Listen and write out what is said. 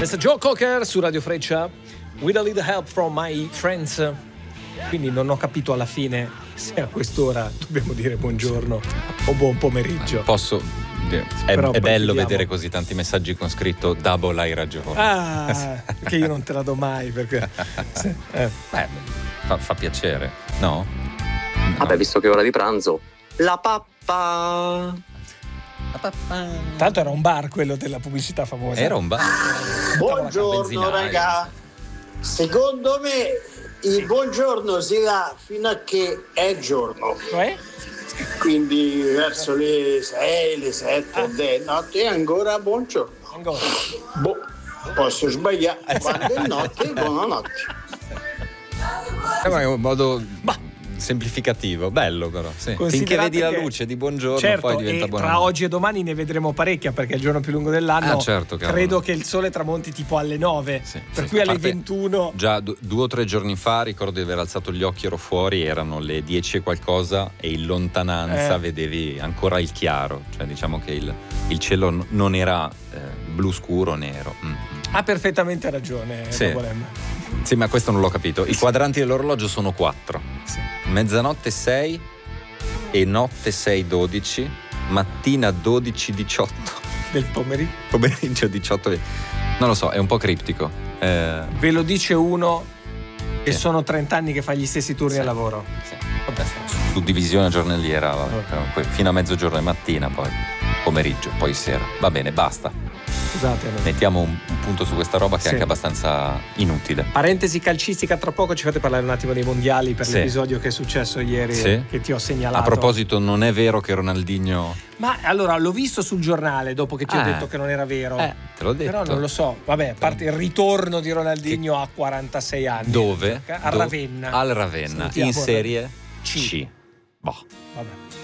Questa è Joe Cocker su Radio Freccia. With a little help from my friends. Quindi non ho capito alla fine se a quest'ora dobbiamo dire buongiorno o buon pomeriggio. Però è bello chiediamo. vedere così tanti messaggi con scritto double hai ragione. Che io non te la do mai perché Fa piacere, no? Vabbè, visto che è ora di pranzo, la pappa. tanto era un bar quello della pubblicità famosa. Era un bar. Buongiorno benzinaio. raga, secondo me il buongiorno si dà fino a che è giorno, quindi verso le 6, le 7 di notte è ancora buongiorno. Ancora. Boh, posso sbagliare, quando è notte, buonanotte. È un modo semplificativo, bello però. Sì. Finché Considerate vedi la che- luce di buongiorno, certo, poi diventa e buona. tra oggi e domani ne vedremo parecchia perché è il giorno più lungo dell'anno. Ah, certo, cavolo. credo che il sole tramonti tipo alle 9, Sì, per sì, cui a alle parte 21 Già 2 o 3 giorni fa ricordo di aver alzato gli occhi, ero fuori, erano le 10 e qualcosa e in lontananza vedevi ancora il chiaro, cioè diciamo che il cielo non era blu scuro, nero. ha perfettamente ragione. Sì. Bobolem. Sì, ma questo non l'ho capito. I quadranti dell'orologio sono 4. Sì. Mezzanotte 6 e notte 6:12, mattina 12:18, Del pomeriggio. pomeriggio 18. Non lo so, è un po' criptico. Ve lo dice uno che Sì. sono 30 anni che fa gli stessi turni Sì. al lavoro. Sì. Vabbè, suddivisione giornaliera, fino a mezzogiorno e mattina, poi pomeriggio, poi sera. Va bene, basta. Scusate. Mettiamo un punto su questa roba che Sì. è anche abbastanza inutile. Parentesi calcistica, tra poco ci fate parlare un attimo dei mondiali per Sì. l'episodio che è successo ieri Sì. che ti ho segnalato. A proposito, non è vero che Ronaldinho... Ma allora l'ho visto sul giornale dopo che ti ho detto che non era vero. te l'ho detto. Però non lo so. Vabbè, a parte il ritorno di Ronaldinho a 46 anni. Dove? A Ravenna. Al Ravenna, Salutiamo in Serie C. C. Boh. Vabbè.